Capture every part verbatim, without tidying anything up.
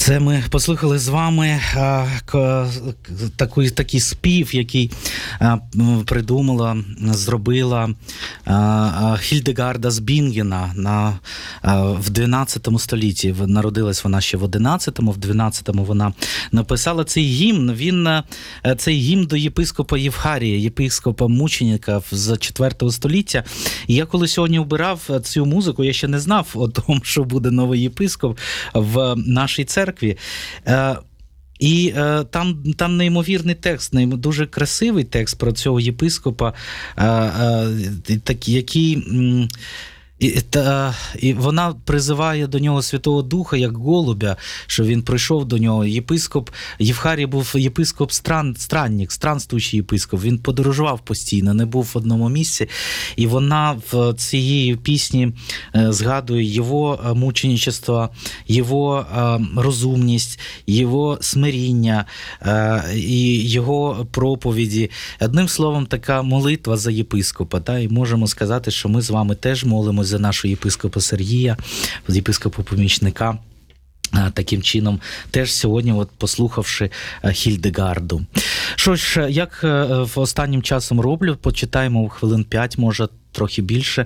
Це ми послухали з вами а, к, такий, такий спів, який а, придумала, зробила а, Хільдегарда з Бінгена на, а, в дванадцятому столітті. Народилась вона ще в одинадцятому, в дванадцятому вона написала цей гімн. Він, цей гімн до єпископа Євхарія, єпископа мученика з четвертого століття. І я коли сьогодні обирав цю музику, я ще не знав о тому, що буде новий єпископ в нашій церкві. І е, там, там неймовірний текст, дуже красивий текст про цього єпископа, е, е, так, який... М, І, та, і вона призиває до нього Святого Духа, як голубя, що він прийшов до нього. Єпископ, Євхарій був єпископ стран, странник, странствуючий єпископ. Він подорожував постійно, не був в одному місці. І вона в цієї пісні згадує його мученичество, його розумність, його смиріння і його проповіді. Одним словом, така молитва за єпископа. Та? І можемо сказати, що ми з вами теж молимося за нашого єпископа Сергія, єпископа-помічника. Таким чином, теж сьогодні, от, послухавши Хільдегарду. Що ж, як в останнім часом роблю, почитаємо хвилин п'ять, може, трохи більше,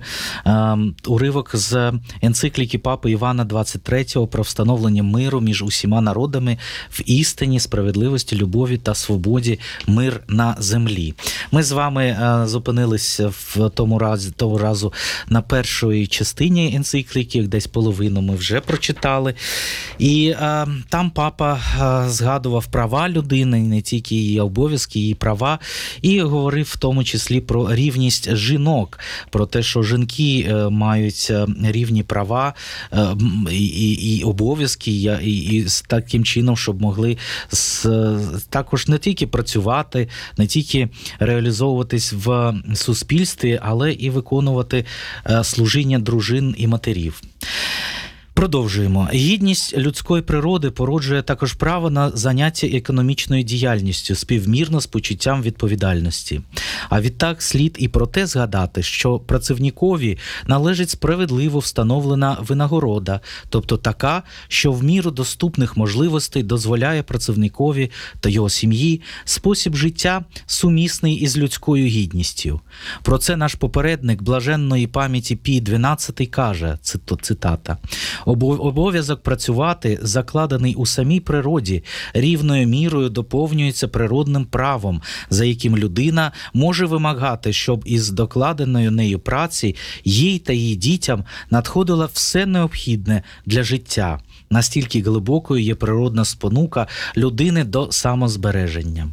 уривок з енцикліки Папи Івана двадцять третього про встановлення миру між усіма народами в істині, справедливості, любові та свободі, мир на землі. Ми з вами зупинились в тому разі, того разу на першій частині енцикліки, десь половину ми вже прочитали. І а, там папа а, згадував права людини, не тільки її обов'язки, її права, і говорив в тому числі про рівність жінок, про те, що жінки мають рівні права і, і, і обов'язки, і, і з таким чином, щоб могли з, також не тільки працювати, не тільки реалізовуватись в суспільстві, але і виконувати служіння дружин і матерів. Продовжуємо. Гідність людської природи породжує також право на заняття економічною діяльністю, співмірно з почуттям відповідальності. А відтак слід і про те згадати, що працівникові належить справедливо встановлена винагорода, тобто така, що в міру доступних можливостей дозволяє працівникові та його сім'ї спосіб життя сумісний із людською гідністю. Про це наш попередник блаженної пам'яті Пій дванадцятий каже, цитата, «Обов'язок працювати, закладений у самій природі, рівною мірою доповнюється природним правом, за яким людина може вимагати, щоб із докладеною нею праці їй та її дітям надходило все необхідне для життя. Настільки глибокою є природна спонука людини до самозбереження».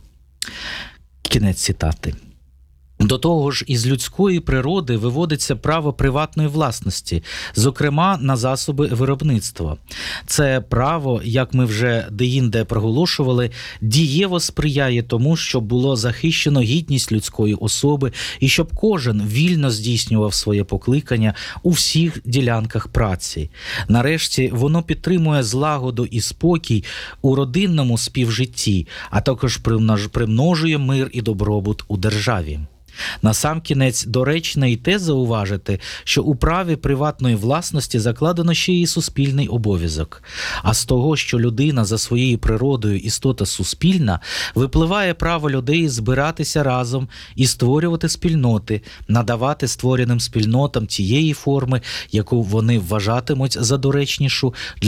Кінець цитати. До того ж, із людської природи виводиться право приватної власності, зокрема на засоби виробництва. Це право, як ми вже деінде проголошували, дієво сприяє тому, щоб було захищено гідність людської особи і щоб кожен вільно здійснював своє покликання у всіх ділянках праці. Нарешті, воно підтримує злагоду і спокій у родинному співжитті, а також примножує мир і добробут у державі. Насамкінець доречно і те зауважити, що у праві приватної власності закладено ще й суспільний обов'язок. А з того, що людина за своєю природою істота суспільна, випливає право людей збиратися разом і створювати спільноти, надавати створеним спільнотам тієї форми, яку вони вважатимуть за доречнішу для